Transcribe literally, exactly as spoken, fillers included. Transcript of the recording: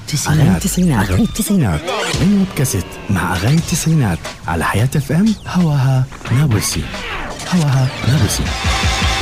أغاني التسعينات أغاني التسعينات غنوة كاسيت مع أغاني التسعينات على حياة اف ام. هواها نابلسي، هواها نابلسي.